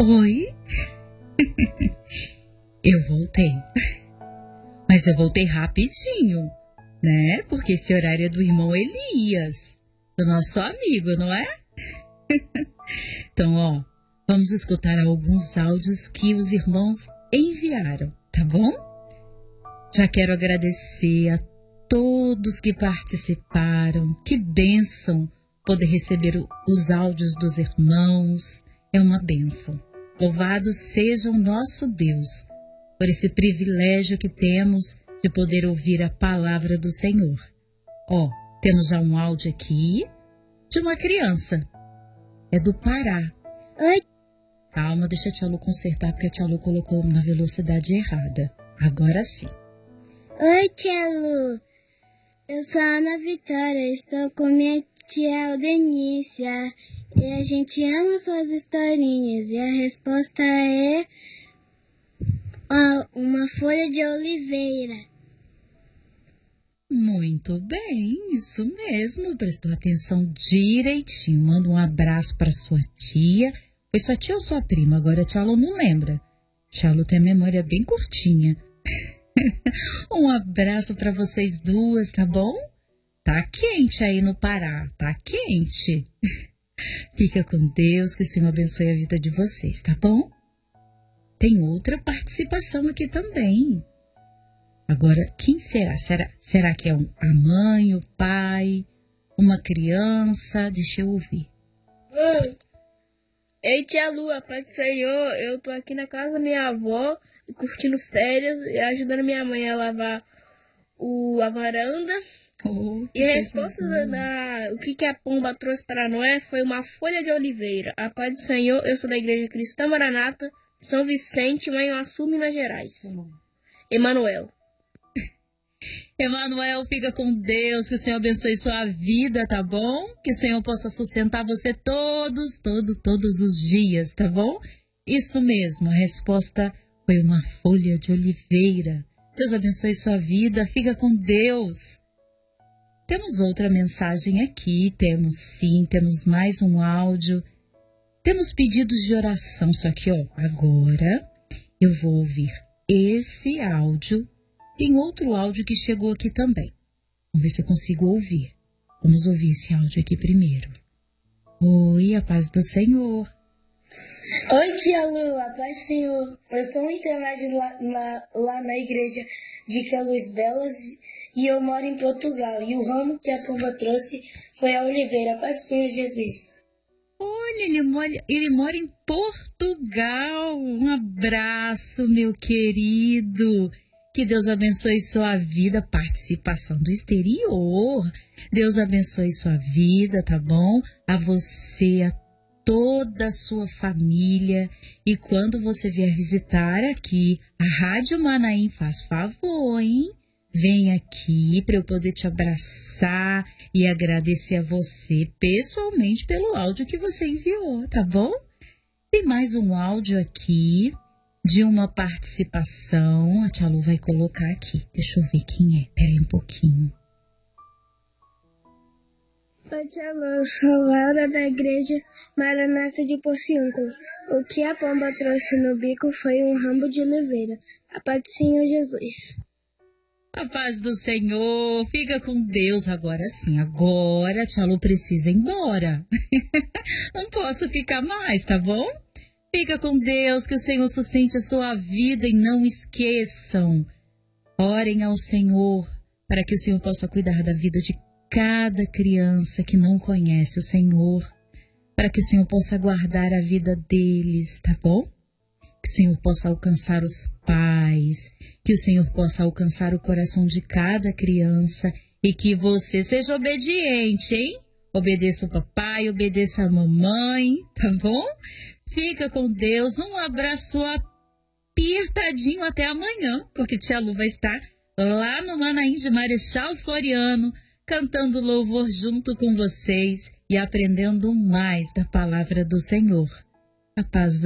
Oi? Eu voltei. Mas eu voltei rapidinho, né? Porque esse horário é do irmão Elias, do nosso amigo, não é? Então, ó, vamos escutar alguns áudios que os irmãos enviaram, tá bom? Já quero agradecer a todos que participaram. Que bênção poder receber os áudios dos irmãos. É uma bênção. Louvado seja o nosso Deus por esse privilégio que temos de poder ouvir a palavra do Senhor. Ó, temos já um áudio aqui de uma criança. É do Pará. Oi. Calma, deixa a tia Lu consertar, porque a tia Lu colocou na velocidade errada. Agora sim. Oi, tia Lu. Eu sou a Ana Vitória, estou com minha tia Aldenícia. E a gente ama suas historinhas. E a resposta é uma folha de oliveira. Muito bem, isso mesmo. Prestou atenção direitinho. Manda um abraço para sua tia. Foi sua tia ou sua prima? Agora a tia Lu não lembra. Tia Lu tem a memória bem curtinha. Um abraço para vocês duas, tá bom? Tá quente aí no Pará, tá quente. Fica com Deus, que o Senhor abençoe a vida de vocês, tá bom? Tem outra participação aqui também. Agora, quem será? Será que é a mãe, o pai, uma criança? Deixa eu ouvir. Oi. Ei, tia Lu, a paz do Senhor. Eu tô aqui na casa da minha avó, curtindo férias e ajudando minha mãe a lavar a varanda. E a resposta o que a pomba trouxe para Noé foi uma folha de oliveira. A paz do Senhor, eu sou da Igreja Cristã Maranata, São Vicente, Manhuaçu, Minas Gerais. Emanuel. Emanuel, fica com Deus, que o Senhor abençoe sua vida, tá bom? Que o Senhor possa sustentar você todos os dias, tá bom? Isso mesmo, a resposta foi uma folha de oliveira. Deus abençoe sua vida, fica com Deus. Temos outra mensagem aqui, temos mais um áudio. Temos pedidos de oração, só que, ó, agora eu vou ouvir esse áudio. Tem outro áudio que chegou aqui também. Vamos ver se eu consigo ouvir. Vamos ouvir esse áudio aqui primeiro. Oi, a paz do Senhor. Oi, tia Lu, a paz do Senhor. Eu sou um intermédio lá na igreja de Queluz Belas e eu moro em Portugal. E o ramo que a pomba trouxe foi a oliveira. A paz do Senhor Jesus. Olha, ele mora em Portugal. Um abraço, meu querido. Que Deus abençoe sua vida, participação do exterior. Deus abençoe sua vida, tá bom? A você, a toda a sua família. E quando você vier visitar aqui, a Rádio Manaim, faz favor, hein? Vem aqui para eu poder te abraçar e agradecer a você pessoalmente pelo áudio que você enviou, tá bom? Tem mais um áudio aqui de uma participação. A tia Lu vai colocar aqui. Deixa eu ver quem é. Pera aí um pouquinho. Oi, tia Lu, eu sou Laura da Igreja Maranata de Porciúncula. O que a pomba trouxe no bico foi um ramo de oliveira. A paz do Senhor Jesus. A paz do Senhor, fica com Deus agora sim. Agora a tia Lu precisa ir embora. Não posso ficar mais, tá bom? Fica com Deus, que o Senhor sustente a sua vida e não esqueçam. Orem ao Senhor para que o Senhor possa cuidar da vida de cada criança que não conhece o Senhor. Para que o Senhor possa guardar a vida deles, tá bom? Que o Senhor possa alcançar os pais, que o Senhor possa alcançar o coração de cada criança e que você seja obediente, hein? Obedeça o papai, obedeça a mamãe, tá bom? Fica com Deus, um abraço apertadinho até amanhã, porque tia Lu vai estar lá no Manaim de Marechal Floriano, cantando louvor junto com vocês e aprendendo mais da palavra do Senhor. A paz do